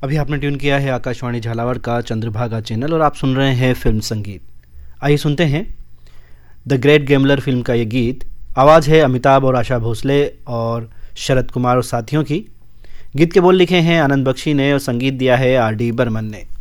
अभी आपने ट्यून किया है आकाशवाणी झालावाड़ का चंद्रभागा चैनल और आप सुन रहे हैं फिल्म संगीत। आइए सुनते हैं द ग्रेट गैम्बलर फिल्म का ये गीत। आवाज़ है अमिताभ और आशा भोसले और शरद कुमार और साथियों की। गीत के बोल लिखे हैं आनंद बख्शी ने और संगीत दिया है आर डी बर्मन ने।